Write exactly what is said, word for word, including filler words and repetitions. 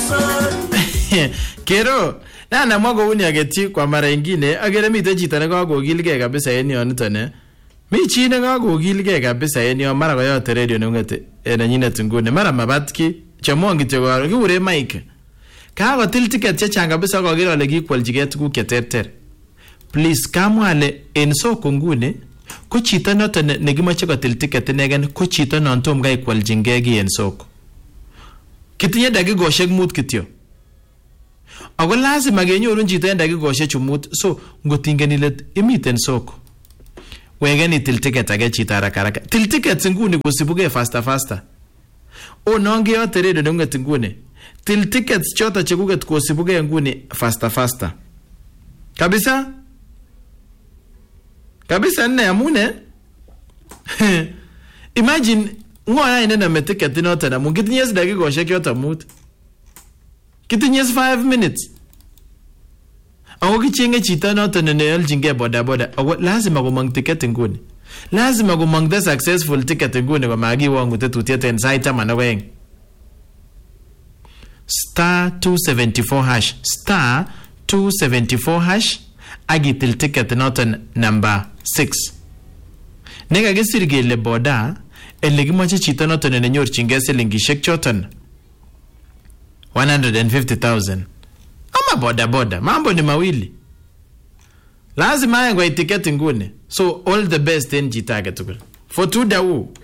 Kero na na mwago uni ageti kwa mara nyingine agere mite chito ne kakogilge kabisa en yon nito ne mi chi ne kakogilge kabisa en yon mara koyote radio nengete nenyinet nguni mara mabatki chamon kityo ko kiure mic kakotil ticket chechang kabisa kokere ole kikwaljige tuguk cheterter. Please kamwale en soko nguni ko chito noto ne kimoche kotil ticket inegen ko chito non tom kai kwaljinge gi en soko. Kitinye dakikoshek mut kityo. Ako lazima kenyorun chito en dakikoshek chu mut. So ngotingeni let imiten soko wegen til ticket age chito haraka haraka. Til ticket nguni kosibuge faster faster. O nonge yote redo nonget nguni. Til tickets choto chekuget kosibuge nguni faster faster. Kabisa? Kabisa nne amune? Imagine ngoya inena me ticket noto na mungu kitinye dakikoshek yoto mut. Kitinye five minutes. Ako kichenge chito noto neneyoljinge boda boda. Ako lazima kumang ticket nguni. Lazima kumang the successful ticket nguni kwa magi wangu tetutiet en saita manaweng. Star two seventy-four hash. Star two seventy-four hash. Agitil ticket noto number six. Nega gesirgele boda. Ele kimoche chito noto nenyorchinge silingishek choton one hundred fifty thousand. Ama boda boda mambo ni mawili. Lazima yangu itiketi ngune. So all the best in jitake tukul. For two dawu.